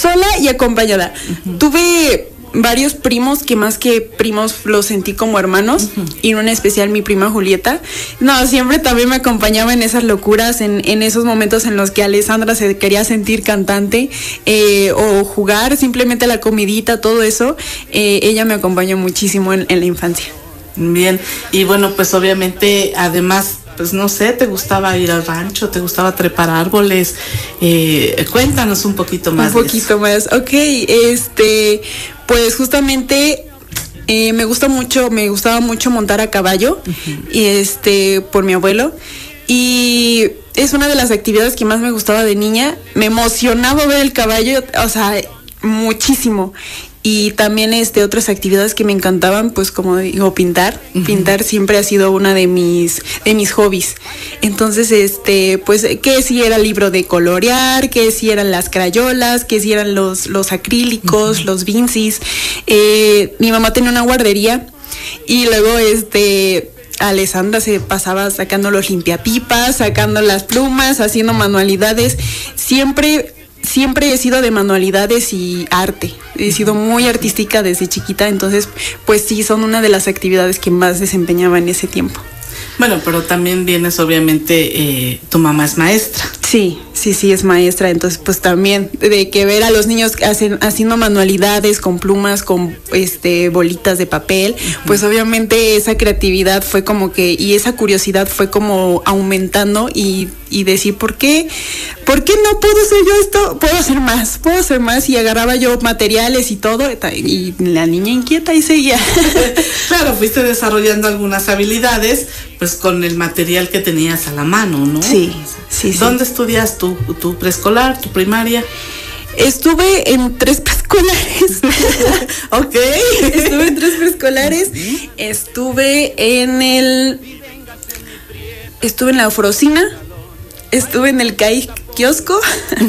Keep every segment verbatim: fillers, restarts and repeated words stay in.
sola y acompañada. Uh-huh. Tuve varios primos que más que primos los sentí como hermanos, uh-huh. y en especial mi prima Julieta. No, siempre también me acompañaba en esas locuras, en, en esos momentos en los que Alessandra se quería sentir cantante, eh, o jugar, simplemente la comidita, todo eso. Eh, ella me acompañó muchísimo en, en la infancia. Bien, y bueno, pues obviamente, además, pues no sé, ¿te gustaba ir al rancho? ¿Te gustaba trepar árboles? Eh, cuéntanos un poquito más. Un poquito más, ok, este, pues justamente eh, me gusta mucho, me gustaba mucho montar a caballo, uh-huh. y este, por mi abuelo, y es una de las actividades que más me gustaba de niña. Me emocionaba ver el caballo, o sea, muchísimo. Y también este otras actividades que me encantaban, pues como digo, pintar. Uh-huh. Pintar siempre ha sido una de mis de mis hobbies. Entonces, este, pues, que si era libro de colorear, que si eran las crayolas, que si eran los, los acrílicos, uh-huh. los vincis. Eh, mi mamá tenía una guardería y luego este Alessandra se pasaba sacando los limpiapipas, sacando las plumas, haciendo manualidades. Siempre Siempre he sido de manualidades y arte. He sido muy artística desde chiquita, entonces, pues sí, son una de las actividades que más desempeñaba en ese tiempo. Bueno, pero también vienes, obviamente, eh, tu mamá es maestra. Sí, sí, sí, es maestra, entonces pues también de que ver a los niños hacen, haciendo manualidades con plumas, con este bolitas de papel, uh-huh. pues obviamente esa creatividad fue como que, y esa curiosidad fue como aumentando y, y decir, ¿por qué? ¿Por qué no puedo hacer yo esto? Puedo hacer más, puedo hacer más, y agarraba yo materiales y todo, y la niña inquieta y seguía. Claro, fuiste desarrollando algunas habilidades, pues con el material que tenías a la mano, ¿no? Sí, sí, sí. ¿Dónde estudias tu, tu preescolar, tu primaria? Estuve en tres preescolares. Ok. Estuve en tres preescolares. Uh-huh. Estuve en el... Estuve en la Ofrocina. Estuve en el C A I Kiosco.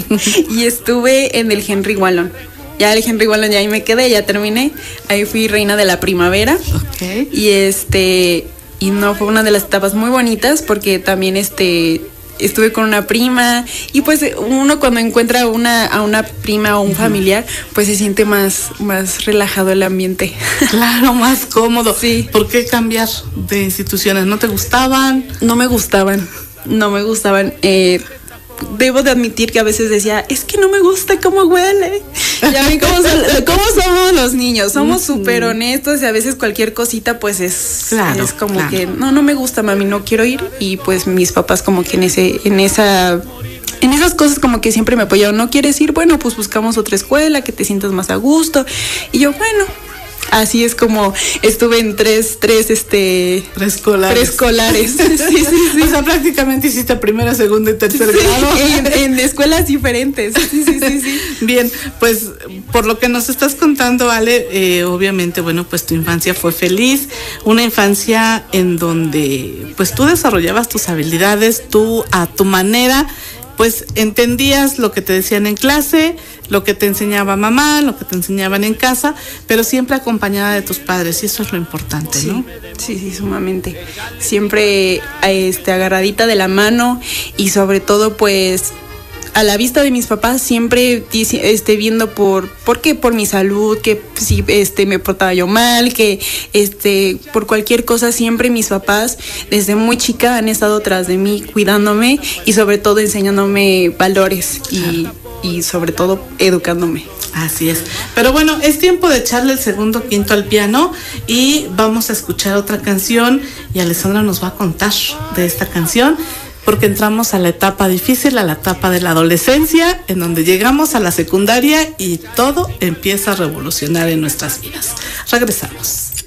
Y estuve en el Henry Wallon. Ya el Henry Wallon, ya ahí me quedé, ya terminé. Ahí fui reina de la primavera. Ok. Y este... Y no, fue una de las etapas muy bonitas porque también este... estuve con una prima y pues uno cuando encuentra una a una prima o un familiar, pues se siente más, más relajado el ambiente. Claro, más cómodo. Sí. ¿Por qué cambiar de instituciones? ¿No te gustaban? No me gustaban, no me gustaban. Eh, debo de admitir que a veces decía, es que no me gusta cómo huele. Ya ven cómo, son, cómo somos los niños, somos súper honestos y a veces cualquier cosita pues es, claro, es como claro. que no, no me gusta, mami, no quiero ir. Y pues mis papás como que en ese, en esa, en esas cosas como que siempre me apoyaron. ¿No quieres ir? Bueno, pues buscamos otra escuela que te sientas más a gusto. Y yo, bueno, así es como estuve en tres, tres, este... Preescolares. Preescolares. Sí, sí, sí. O sea, prácticamente hiciste primero, segundo y tercer sí, grado. En, en escuelas diferentes. Sí, sí, sí, sí. Bien, pues por lo que nos estás contando, Ale, eh, obviamente, bueno, pues tu infancia fue feliz. Una infancia en donde, pues tú desarrollabas tus habilidades, tú a tu manera, pues entendías lo que te decían en clase, lo que te enseñaba mamá, lo que te enseñaban en casa, pero siempre acompañada de tus padres, y eso es lo importante, ¿no? Sí, sí, sí, sumamente. Siempre este, agarradita de la mano y sobre todo, pues, a la vista de mis papás, siempre este, viendo por, ¿por qué? Por mi salud, que si este, me portaba yo mal, que este, por cualquier cosa, siempre mis papás, desde muy chica, han estado tras de mí, cuidándome y sobre todo enseñándome valores y, y sobre todo educándome. Así es. Pero bueno, es tiempo de echarle el segundo quinto al piano y vamos a escuchar otra canción y Alessandra nos va a contar de esta canción. Porque entramos a la etapa difícil, a la etapa de la adolescencia, en donde llegamos a la secundaria y todo empieza a revolucionar en nuestras vidas. Regresamos.